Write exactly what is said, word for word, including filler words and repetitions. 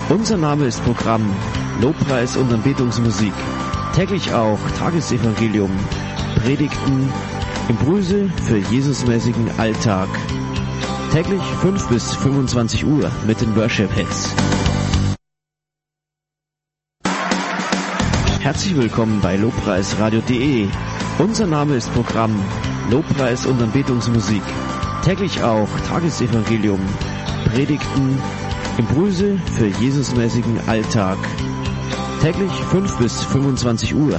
Unser Name ist Programm, Lobpreis und Anbetungsmusik. Täglich auch Tagesevangelium, Predigten, Impulse für Jesusmäßigen Alltag. Täglich fünf bis fünfundzwanzig Uhr mit den Worship Hits. Herzlich willkommen bei lobpreisradio punkt de. Unser Name ist Programm, Lobpreis und Anbetungsmusik. Täglich auch Tagesevangelium, Predigten, Impulse für Jesusmäßigen Alltag. Täglich fünf bis fünfundzwanzig Uhr